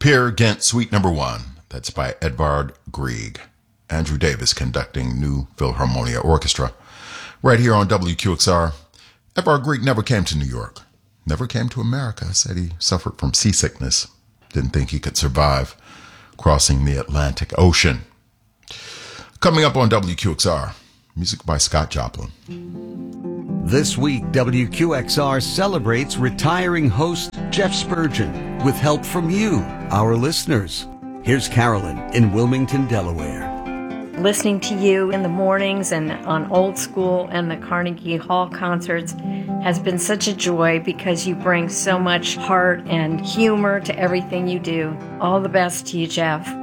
Peer Gynt Suite Number 1. That's by Edvard Grieg. Andrew Davis conducting New Philharmonia Orchestra. Right here on WQXR. Edvard Grieg never came to New York. Never came to America. Said he suffered from seasickness. Didn't think he could survive crossing the Atlantic Ocean. Coming up on WQXR. Music by Scott Joplin. This week, WQXR celebrates retiring host Jeff Spurgeon with help from you, our listeners. Here's Carolyn in Wilmington, Delaware. Listening to you in the mornings and on Old School and the Carnegie Hall concerts has been such a joy because you bring so much heart and humor to everything you do. All the best to you, Jeff.